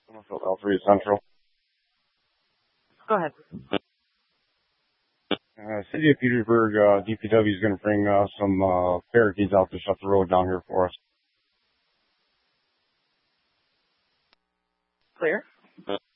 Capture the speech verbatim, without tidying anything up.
Summerfield L three Central. Go ahead. Uh, City of Petersburg, uh, D P W is going to bring uh, some uh, barricades out to shut the road down here for us. Clear.